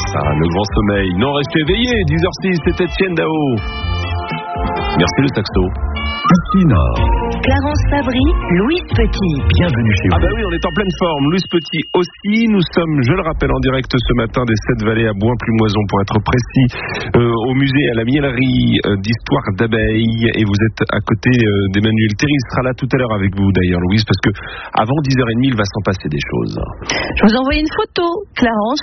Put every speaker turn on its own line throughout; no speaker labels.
ça, le grand sommeil. Non, restez éveillés, 10h06, c'est Étienne Dao. Merci le saxo.
Ici Nord.
Clarence Fabry, Louise Petit.
Bienvenue chez vous.
Ah bah oui, on est en pleine forme. Louise Petit aussi. Nous sommes, je le rappelle, en direct ce matin des 7 vallées à Bois-Plumoison pour être précis, au musée à la Mielerie d'histoire d'abeilles. Et vous êtes à côté d'Emmanuel Théry. Il sera là tout à l'heure avec vous d'ailleurs, Louise, parce que avant 10h30, il va s'en passer des choses.
Je vous envoie une photo, Clarence,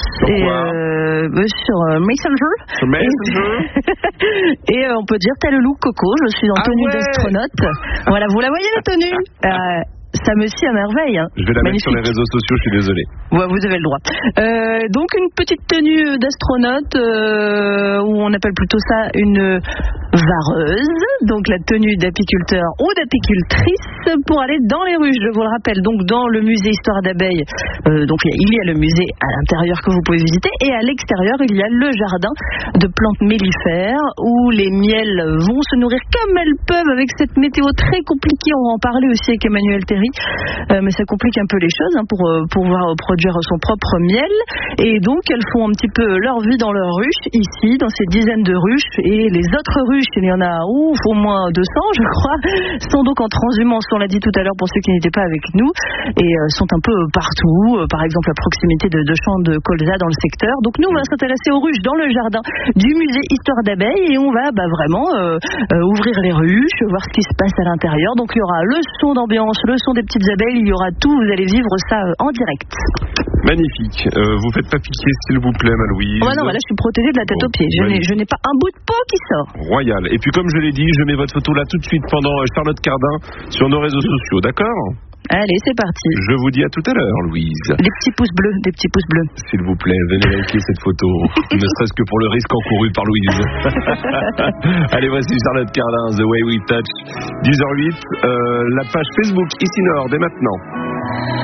sur Messenger.
Sur Messenger.
Et on peut dire tel loup Coco, je suis en tenue d'astronaute. Voilà, vous la voyez la tenue ça me scie à merveille. Hein.
Je vais la mettre sur les réseaux sociaux, je suis désolé.
Ouais, vous avez le droit. Donc une petite tenue d'astronaute, où on appelle plutôt ça une vareuse. Donc la tenue d'apiculteur ou d'apicultrice pour aller dans les ruches, je vous le rappelle. Donc dans le musée Histoire d'abeilles, donc il y a le musée à l'intérieur que vous pouvez visiter, et à l'extérieur il y a le jardin de plantes mellifères où les miels vont se nourrir comme elles peuvent avec cette météo très compliquée. On va en parler aussi avec Emmanuel Théry. Mais ça complique un peu les choses pour pouvoir produire son propre miel, et donc elles font un petit peu leur vie dans leurs ruches ici, dans ces dizaines de ruches, et les autres ruches, il y en a au moins 200 je crois, sont donc en transhumance, on l'a dit tout à l'heure pour ceux qui n'étaient pas avec nous, et sont un peu partout, par exemple à proximité de champs de colza dans le secteur. Donc nous on va s'intéresser aux ruches dans le jardin du musée Histoire d'abeilles, et on va vraiment ouvrir les ruches, voir ce qui se passe à l'intérieur. Donc il y aura le son d'ambiance, le son des petites abeilles, il y aura tout, vous allez vivre ça en direct.
Magnifique. Vous faites pas piquer s'il vous plaît, ma Louise.
Oh bah non, là je suis protégée de la tête aux pieds. Je n'ai pas un bout de peau qui sort.
Royal. Et puis comme je l'ai dit, je mets votre photo là tout de suite pendant Charlotte Cardin sur nos réseaux sociaux, d'accord ?
Allez, c'est parti.
Je vous dis à tout à l'heure, Louise.
Des petits pouces bleus.
S'il vous plaît, venez liker cette photo, ne serait-ce que pour le risque encouru par Louise. Allez, voici Charlotte Cardin, The Way We Touch, 10h08, la page Facebook Ici Nord, dès maintenant.